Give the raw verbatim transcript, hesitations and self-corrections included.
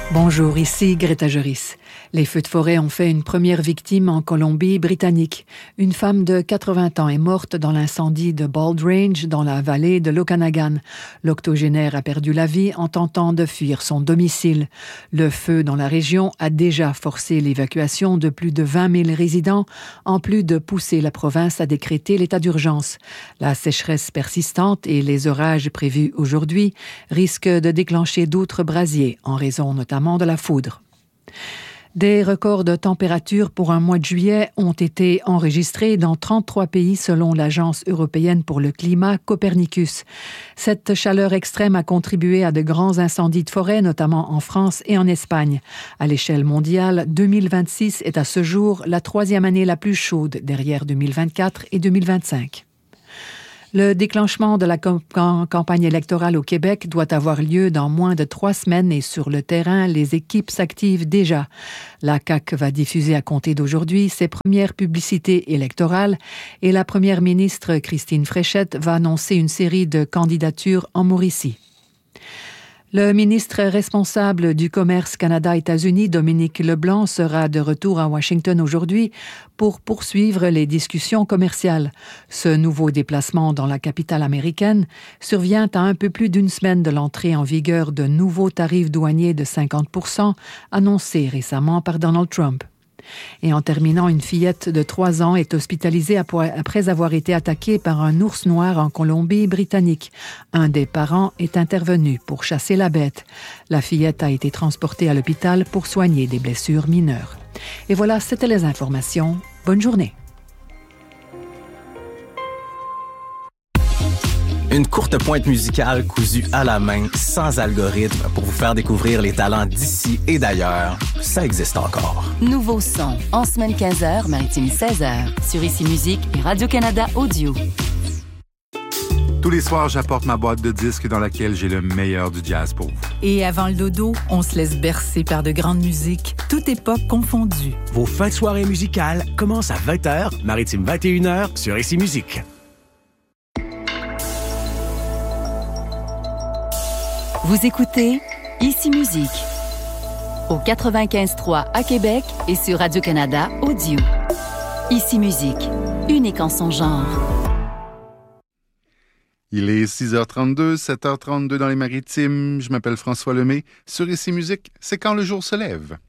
Bonjour, ici Greta Joris. Les feux de forêt ont fait une première victime en Colombie-Britannique. Une femme de quatre-vingts ans est morte dans l'incendie de Bald Range, dans la vallée de l'Okanagan. L'octogénaire a perdu la vie en tentant de fuir son domicile. Le feu dans la région a déjà forcé l'évacuation de plus de vingt mille résidents, en plus de pousser la province à décréter l'état d'urgence. La sécheresse persistante et les orages prévus aujourd'hui risquent de déclencher d'autres brasiers, en raison notamment de la foudre. Des records de température pour un mois de juillet ont été enregistrés dans trente-trois pays selon l'Agence européenne pour le climat Copernicus. Cette chaleur extrême a contribué à de grands incendies de forêt, notamment en France et en Espagne. À l'échelle mondiale, deux mille vingt-six est à ce jour la troisième année la plus chaude, derrière deux mille vingt-quatre et deux mille vingt-cinq. Le déclenchement de la campagne électorale au Québec doit avoir lieu dans moins de trois semaines et sur le terrain, les équipes s'activent déjà. La C A Q va diffuser à compter d'aujourd'hui ses premières publicités électorales et la première ministre Christine Fréchette va annoncer une série de candidatures en Mauricie. Le ministre responsable du commerce Canada-États-Unis, Dominique Leblanc, sera de retour à Washington aujourd'hui pour poursuivre les discussions commerciales. Ce nouveau déplacement dans la capitale américaine survient à un peu plus d'une semaine de l'entrée en vigueur de nouveaux tarifs douaniers de cinquante pour cent annoncés récemment par Donald Trump. Et en terminant, une fillette de trois ans est hospitalisée après avoir été attaquée par un ours noir en Colombie-Britannique. Un des parents est intervenu pour chasser la bête. La fillette a été transportée à l'hôpital pour soigner des blessures mineures. Et voilà, c'était les informations. Bonne journée. Une courte pointe musicale cousue à la main, sans algorithme, pour vous faire découvrir les talents d'ici et d'ailleurs. Ça existe encore. Nouveau son, en semaine quinze heures, maritime seize heures, sur Ici Musique et Radio-Canada Audio. Tous les soirs, j'apporte ma boîte de disques dans laquelle j'ai le meilleur du jazz pour vous. Et avant le dodo, on se laisse bercer par de grandes musiques, toute époque confondue. Vos fins de soirée musicales commencent à vingt heures, maritime vingt et une heures, sur Ici Musique. Vous écoutez Ici Musique au quatre-vingt-quinze trois à Québec et sur Radio-Canada Audio. Ici Musique, unique en son genre. Il est six heures trente-deux, sept heures trente-deux dans les Maritimes. Je m'appelle François Lemay. Sur Ici Musique, c'est quand le jour se lève.